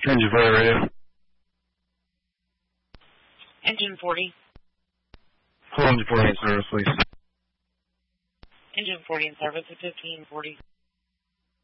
Engine 40 radio. Engine 40. Hold on to 40 in service, please. Engine 40 in service at 1540.